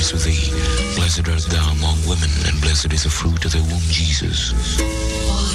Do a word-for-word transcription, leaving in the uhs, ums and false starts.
is with thee. Blessed art thou among women, and blessed is the fruit of thy womb, Jesus.